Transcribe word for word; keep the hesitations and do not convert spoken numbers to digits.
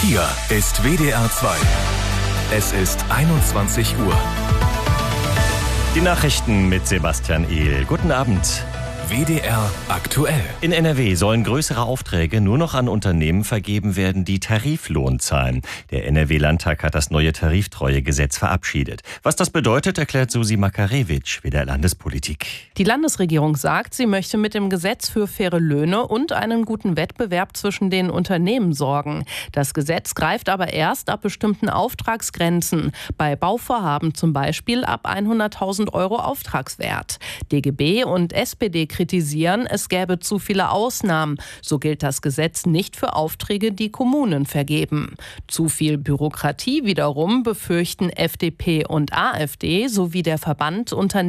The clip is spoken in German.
Hier ist W D R zwei. Es ist einundzwanzig Uhr. Die Nachrichten mit Sebastian Ehl. Guten Abend. W D R aktuell. In N R W sollen größere Aufträge nur noch an Unternehmen vergeben werden, die Tariflohn zahlen. Der N R W-Landtag hat das neue Tariftreuegesetz verabschiedet. Was das bedeutet, erklärt Susi Makarewitsch, W D R Landespolitik. Die Landesregierung sagt, sie möchte mit dem Gesetz für faire Löhne und einen guten Wettbewerb zwischen den Unternehmen sorgen. Das Gesetz greift aber erst ab bestimmten Auftragsgrenzen. Bei Bauvorhaben zum Beispiel ab hunderttausend Euro Auftragswert. D G B und S P D kritisieren, es gäbe zu viele Ausnahmen. So gilt das Gesetz nicht für Aufträge, die Kommunen vergeben. Zu viel Bürokratie wiederum befürchten F D P und A f D sowie der Verband Unternehmen